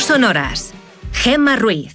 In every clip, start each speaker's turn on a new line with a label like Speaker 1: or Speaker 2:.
Speaker 1: sonoras. Gemma Ruiz.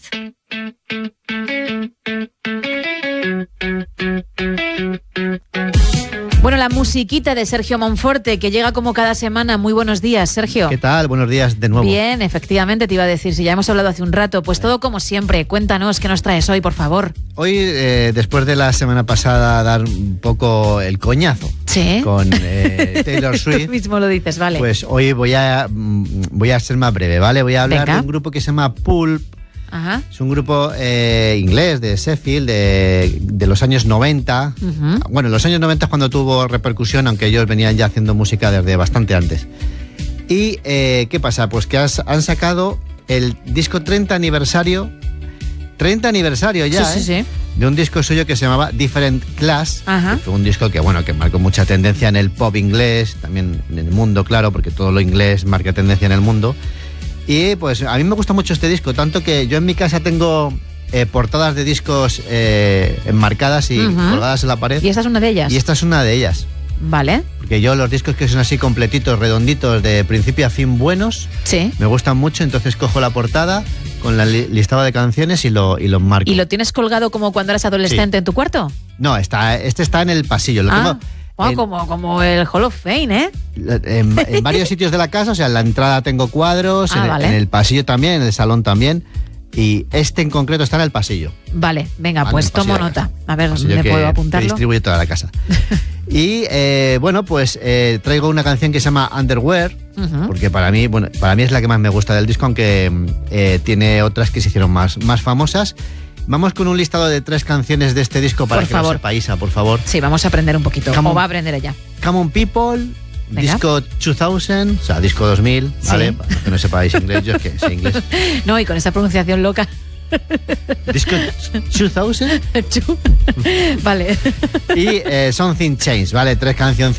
Speaker 2: Bueno, la musiquita de Sergio Monforte, que llega como cada semana. Muy buenos días, Sergio.
Speaker 3: ¿Qué tal? Buenos días de nuevo.
Speaker 2: Bien, efectivamente, te iba a decir, si ya hemos hablado hace un rato, pues todo como siempre. Cuéntanos, ¿qué nos traes hoy, por favor?
Speaker 3: Hoy, después de la semana pasada dar un poco el coñazo,
Speaker 2: ¿sí?,
Speaker 3: con Taylor Swift.
Speaker 2: Tú mismo lo dices, vale.
Speaker 3: Pues hoy voy a ser más breve, ¿vale? Voy a hablar de un grupo que se llama Pulp.
Speaker 2: Ajá.
Speaker 3: Es un grupo inglés de Sheffield de los años 90.
Speaker 2: Uh-huh.
Speaker 3: Bueno, los años 90 es cuando tuvo repercusión, aunque ellos venían ya haciendo música desde bastante antes. Y ¿qué pasa? Pues que han sacado el disco 30 aniversario. 30 aniversario ya,
Speaker 2: sí.
Speaker 3: De un disco suyo que se llamaba Different Class.
Speaker 2: Ajá.
Speaker 3: Que fue un disco que marcó mucha tendencia en el pop inglés, también en el mundo, claro, porque todo lo inglés marca tendencia en el mundo. Y pues a mí me gusta mucho este disco, tanto que yo en mi casa tengo portadas de discos enmarcadas y colgadas en la pared.
Speaker 2: ¿Y esta es una de ellas?
Speaker 3: Y esta es una de ellas.
Speaker 2: Vale.
Speaker 3: Porque yo los discos que son así completitos, redonditos, de principio a fin buenos,
Speaker 2: sí,
Speaker 3: me gustan mucho, entonces cojo la portada con la listado de canciones y lo marco.
Speaker 2: ¿Y lo tienes colgado como cuando eras adolescente, sí, en tu cuarto?
Speaker 3: No, este está en el pasillo. Lo tengo
Speaker 2: como el Hall of Fame, ¿eh?
Speaker 3: En varios sitios de la casa, o sea, en la entrada tengo cuadros,
Speaker 2: vale.
Speaker 3: En el pasillo también, en el salón también. Y este en concreto está en el pasillo.
Speaker 2: Vale, venga, pues tomo nota. A ver, ¿me puedo apuntarlo?
Speaker 3: Que distribuye toda la casa. Y traigo una canción que se llama Underwear, porque para mí es la que más me gusta del disco, aunque tiene otras que se hicieron más famosas. Vamos con un listado de 3 canciones de este disco para que lo sepáis, por favor.
Speaker 2: Sí, vamos a aprender un poquito. ¿Cómo va a aprender ella?
Speaker 3: Come On People, venga. Disco 2000, o sea, disco 2000, sí, ¿vale? Para que no sepáis inglés, yo es que sé inglés.
Speaker 2: No, y con esa pronunciación loca.
Speaker 3: Disco 2000.
Speaker 2: Vale.
Speaker 3: Y Something Changed, ¿vale? 3 canciones.